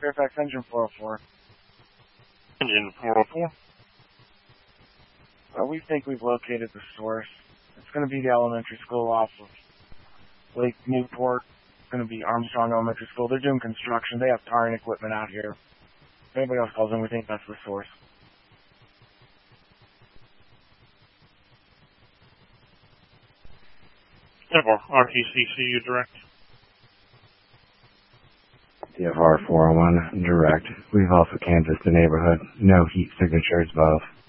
Fairfax Engine 404. Engine 404. We think we've located the source. It's going to be the elementary school off of Lake Newport. It's going to be Armstrong Elementary School. They're doing construction. They have tarring equipment out here. If anybody else calls in, we think that's the source. RTCCU direct. DFR 401 direct. We've also canvassed the neighborhood. No heat signatures above.